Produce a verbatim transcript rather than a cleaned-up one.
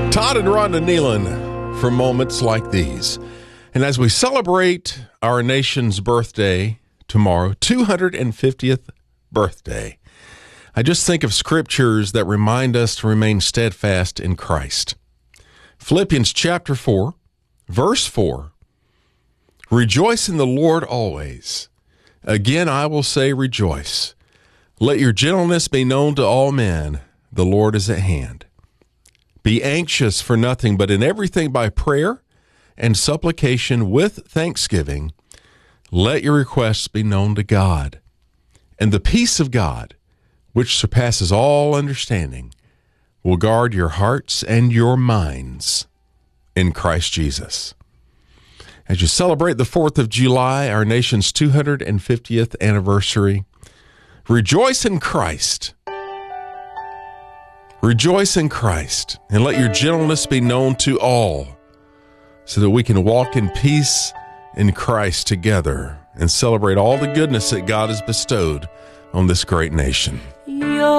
Todd and Rhonda Nealon for moments like these. And as we celebrate our nation's birthday tomorrow, two hundred fiftieth birthday, I just think of scriptures that remind us to remain steadfast in Christ. Philippians chapter four, verse four, rejoice in the Lord always. Again, I will say rejoice. Let your gentleness be known to all men. The Lord is at hand. Be anxious for nothing, but in everything by prayer and supplication with thanksgiving, let your requests be known to God. And the peace of God, which surpasses all understanding, will guard your hearts and your minds in Christ Jesus. As you celebrate the fourth of July, our nation's two hundred fiftieth anniversary, rejoice in Christ. Rejoice in Christ, and let your gentleness be known to all, so that we can walk in peace in Christ together and celebrate all the goodness that God has bestowed on this great nation.